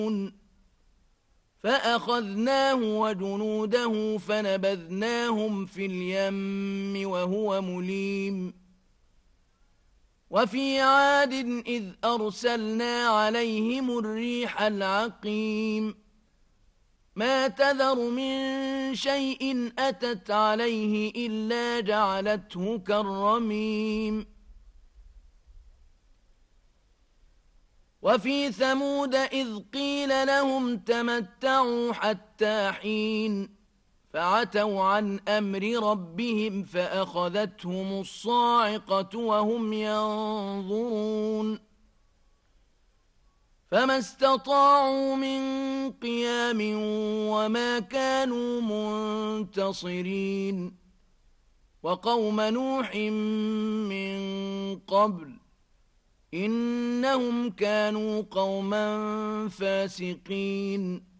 فأخذناه وجنوده فنبذناهم في اليم وهو مليم وفي عاد إذ أرسلنا عليهم الريح العقيم ما تذر من شيء أتت عليه إلا جعلته كالرميم وفي ثمود إذ قيل لهم تمتعوا حتى حين فعتوا عن أمر ربهم فأخذتهم الصاعقة وهم ينظرون فما استطاعوا من قيام وما كانوا منتصرين وقوم نوح من قبل إنهم كانوا قوما فاسقين